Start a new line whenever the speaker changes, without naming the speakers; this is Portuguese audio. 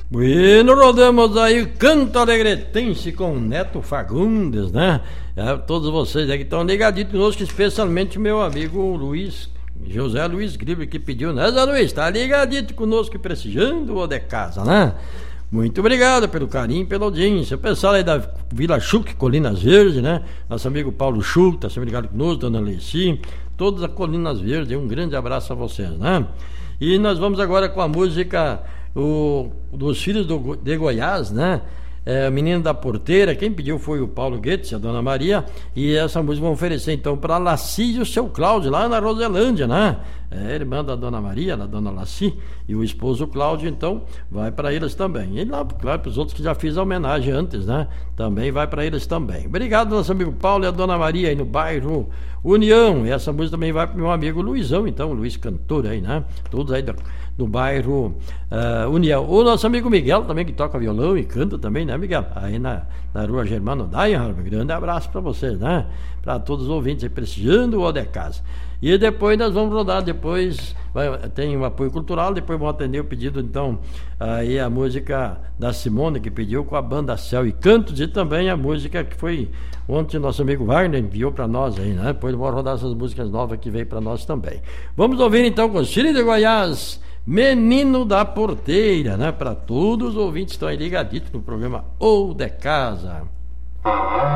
Bueno, rodamos aí o Canto Alegretense com o Neto Fagundes, né? Todos vocês aí que estão ligadinhos conosco, especialmente meu amigo José Luiz Gribe, que pediu, né, Zé Luiz? Tá ligadinho conosco e prestigiando o de casa, né? Muito obrigado pelo carinho, pela audiência. O pessoal aí da Vila Chuc, Colinas Verdes, né? Nosso amigo Paulo Chuc, tá sempre ligado conosco, Dona Leci, todas as Colinas Verdes, um grande abraço a vocês, né? E nós vamos agora com a música dos Filhos de Goiás, né? O Menino da Porteira. Quem pediu foi o Paulo Guedes, a Dona Maria, e essa música vão oferecer então para a Laci e o seu Cláudio, lá na Roselândia, né? Irmã da Dona Maria, da Dona Laci, e o esposo Cláudio, então vai para eles também. E lá, claro, para os outros que já fiz a homenagem antes, né? Também vai para eles também. Obrigado, nosso amigo Paulo e a Dona Maria aí no bairro União. E essa música também vai para o meu amigo Luizão, então, Luiz Cantor aí, né? Todos aí do bairro União. O nosso amigo Miguel também, que toca violão e canta também, né, Miguel? Aí na rua Germano Daia, um grande abraço para vocês, né? Para todos os ouvintes aí prestigiando o de casa. E depois nós vamos rodar, tem um apoio cultural, depois vamos atender o pedido, então, aí a música da Simone, que pediu com a banda Céu e Cantos, e também a música que foi ontem nosso amigo Wagner enviou para nós aí, né? Depois vamos rodar essas músicas novas que veio para nós também. Vamos ouvir então com os Filhos de Goiás, Menino da Porteira, né? Para todos os ouvintes que estão aí ligaditos no programa Ou de Casa.